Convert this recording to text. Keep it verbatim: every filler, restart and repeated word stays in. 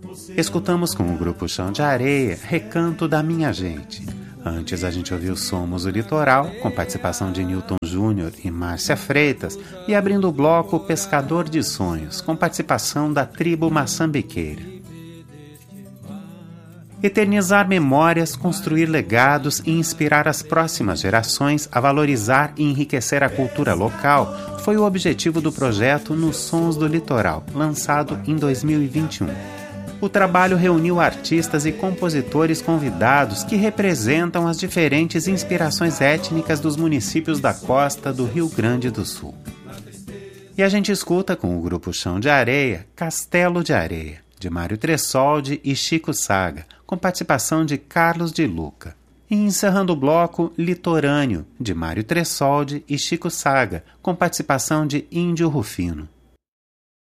Escutamos com o grupo Chão de Areia, Recanto da Minha Gente. Antes a gente ouviu Somos o Litoral, com participação de Newton Júnior e Márcia Freitas, e abrindo o bloco Pescador de Sonhos, com participação da tribo maçambiqueira. Eternizar memórias, construir legados e inspirar as próximas gerações a valorizar e enriquecer a cultura local foi o objetivo do projeto Nos Sons do Litoral, lançado em dois mil e vinte e um. O trabalho reuniu artistas e compositores convidados que representam as diferentes inspirações étnicas dos municípios da costa do Rio Grande do Sul. E a gente escuta com o grupo Chão de Areia, Castelo de Areia, de Mário Tressoldi e Chico Saga, com participação de Carlos de Luca. E encerrando o bloco, Litorâneo, de Mário Tressoldi e Chico Saga, com participação de Índio Rufino.